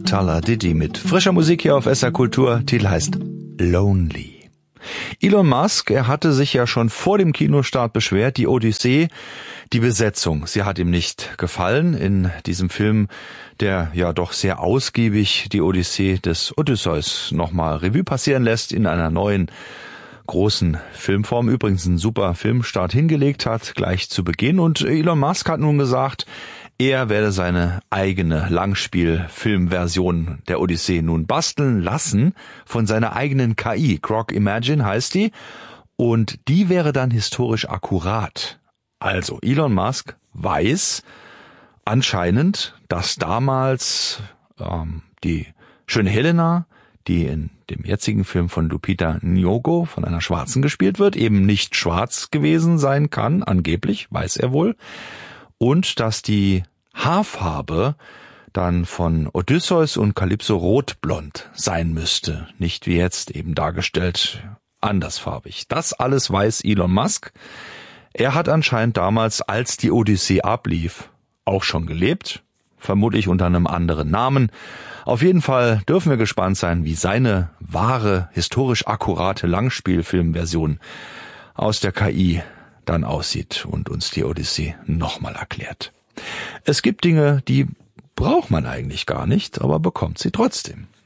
Tuller Diddy mit frischer Musik hier auf SR Kultur. Titel heißt Lonely. Elon Musk, er hatte sich ja schon vor dem Kinostart beschwert, die Odyssee, die Besetzung, sie hat ihm nicht gefallen. In diesem Film, der ja doch sehr ausgiebig die Odyssee des Odysseus nochmal Revue passieren lässt in einer neuen großen Filmform, übrigens einen super Filmstart hingelegt hat, gleich zu Beginn. Und Elon Musk hat nun gesagt, er werde seine eigene Langspiel-Filmversion der Odyssee nun basteln lassen von seiner eigenen KI. Grok Imagine heißt die. Und die wäre dann historisch akkurat. Also, Elon Musk weiß anscheinend, dass damals die schöne Helena, die in dem jetzigen Film von Lupita Nyong'o, von einer Schwarzen gespielt wird, eben nicht schwarz gewesen sein kann, angeblich, weiß er wohl. Und dass die Haarfarbe dann von Odysseus und Kalypso rotblond sein müsste, nicht wie jetzt eben dargestellt andersfarbig. Das alles weiß Elon Musk. Er hat anscheinend damals, als die Odyssee ablief, auch schon gelebt, vermutlich unter einem anderen Namen. Auf jeden Fall dürfen wir gespannt sein, wie seine wahre, historisch akkurate Langspielfilmversion aus der KI dann aussieht und uns die Odyssee nochmal erklärt. Es gibt Dinge, die braucht man eigentlich gar nicht, aber bekommt sie trotzdem.